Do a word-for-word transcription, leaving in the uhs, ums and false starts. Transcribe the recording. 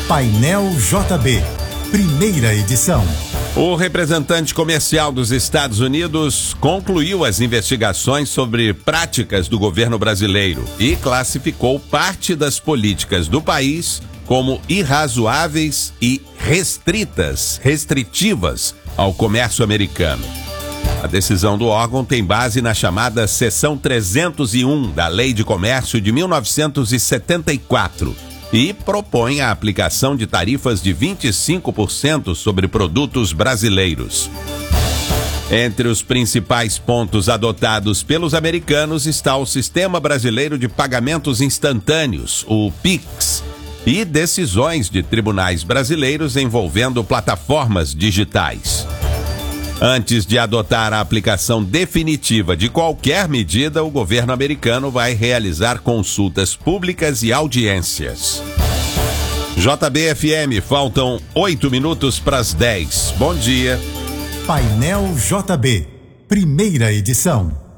Painel J B, primeira edição. O representante comercial dos Estados Unidos concluiu as investigações sobre práticas do governo brasileiro e classificou parte das políticas do país como irrazoáveis e restritas, restritivas ao comércio americano. A decisão do órgão tem base na chamada Seção trezentos e um da Lei de Comércio de mil novecentos e setenta e quatro e propõe a aplicação de tarifas de vinte e cinco por cento sobre produtos brasileiros. Entre os principais pontos adotados pelos americanos está o Sistema Brasileiro de Pagamentos Instantâneos, o PIX, e decisões de tribunais brasileiros envolvendo plataformas digitais. Antes de adotar a aplicação definitiva de qualquer medida, o governo americano vai realizar consultas públicas e audiências. J B F M, faltam oito minutos para as dez. Bom dia. Painel J B, primeira edição.